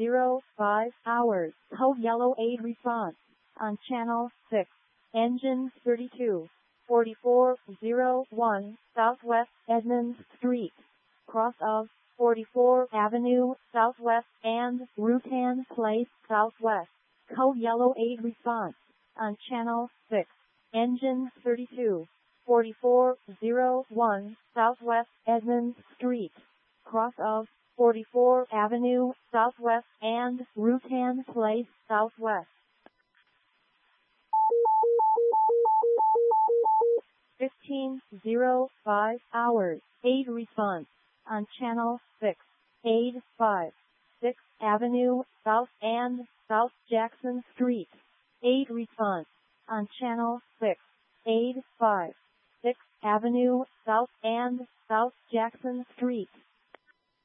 44:05 hours. Code yellow 8 response on channel 6. Engine 32. 4401 Southwest Edmonds Street. Cross of 44 Avenue Southwest and Rutan Place Southwest. Code yellow 8 response on channel 6. Engine 32. 4401 Southwest Edmonds Street. Cross of 44 Avenue Southwest and Rutan Place Southwest. 15:05 hours. 8 response on channel 6. 856 Avenue South and South Jackson Street. 8 response on channel 6. 856 Avenue South and South Jackson Street.